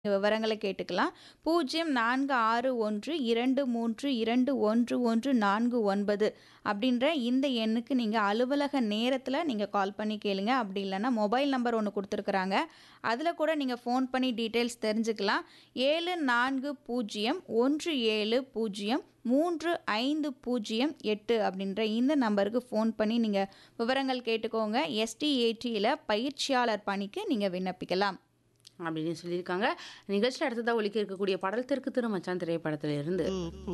விவரங்களை கேட்டுக்கலாம். 046123211149 அப்படின்ற இந்த எண்ணுக்கு நீங்க அலுவலக நேரத்துல நீங்க கால் பண்ணி கேளுங்க. அப்படி இல்லைன்னா மொபைல் நம்பர் ஒண்ணு குடுத்துருக்குறாங்க. அதுல கூட நீங்க ஃபோன் பண்ணி டீட்டெயில்ஸ் தெரிஞ்சுக்கலாம். 740117035008 அப்படின்ற இந்த நம்பருக்கு ஃபோன் பண்ணி நீங்க விவரங்கள் கேட்டுக்கோங்க. STATல பயிற்சியாளர் பணிக்கு நீங்க விண்ணப்பிக்கலாம். அப்படின்னு சொல்லியிருக்காங்க. நிகழ்ச்சியில் அடுத்ததாக ஒலிக்க இருக்கக்கூடிய பாடல் தெற்கு திரு மச்சான் திரைப்படத்திலிருந்து